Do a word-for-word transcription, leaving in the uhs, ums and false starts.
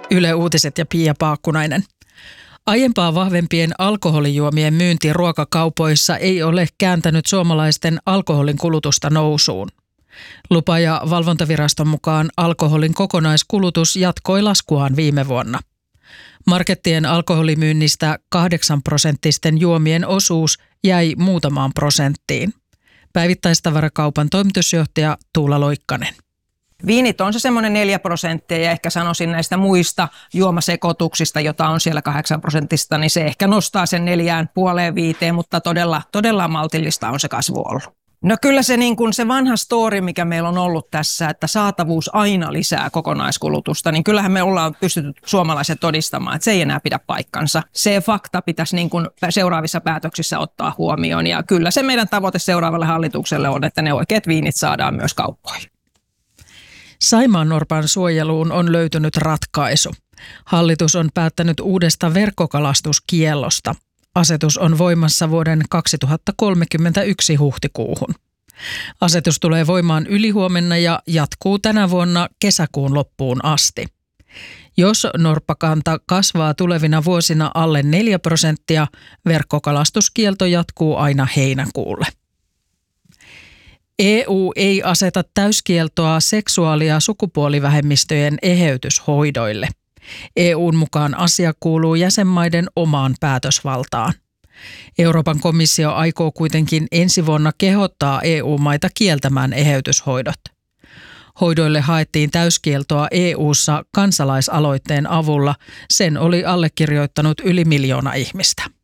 Yle Uutiset ja Pia Paakkunainen. Aiempaa vahvempien alkoholijuomien myynti ruokakaupoissa ei ole kääntänyt suomalaisten alkoholin kulutusta nousuun. Lupa- ja valvontaviraston mukaan alkoholin kokonaiskulutus jatkoi laskuaan viime vuonna. Markettien alkoholimyynnistä kahdeksan prosenttisten juomien osuus jäi muutamaan prosenttiin. Päivittäistavarakaupan toimitusjohtaja Tuula Loikkanen. Viinit on se semmoinen neljä prosenttia ja ehkä sanoisin näistä muista juomasekoituksista, jota on siellä kahdeksan prosenttista, niin se ehkä nostaa sen neljään puoleen viiteen, mutta todella, todella maltillista on se kasvu ollut. No kyllä se, niin kuin se vanha story, mikä meillä on ollut tässä, että saatavuus aina lisää kokonaiskulutusta, niin kyllähän me ollaan pystytty suomalaiset todistamaan, että se ei enää pidä paikkansa. Se fakta pitäisi niin kuin seuraavissa päätöksissä ottaa huomioon ja kyllä se meidän tavoite seuraavalle hallitukselle on, että ne oikeat viinit saadaan myös kauppoihin. Saimaannorpan suojeluun on löytynyt ratkaisu. Hallitus on päättänyt uudesta verkkokalastuskiellosta. Asetus on voimassa vuoden kaksituhattakolmekymmentäyksi huhtikuuhun. Asetus tulee voimaan ylihuomenna ja jatkuu tänä vuonna kesäkuun loppuun asti. Jos norppakanta kasvaa tulevina vuosina alle neljä prosenttia, verkkokalastuskielto jatkuu aina heinäkuulle. E U ei aseta täyskieltoa seksuaali- ja sukupuolivähemmistöjen eheytyshoidoille. E U:n mukaan asia kuuluu jäsenmaiden omaan päätösvaltaan. Euroopan komissio aikoo kuitenkin ensi vuonna kehottaa E U-maita kieltämään eheytyshoidot. Hoidoille haettiin täyskieltoa E U:ssa kansalaisaloitteen avulla. Sen oli allekirjoittanut yli miljoona ihmistä.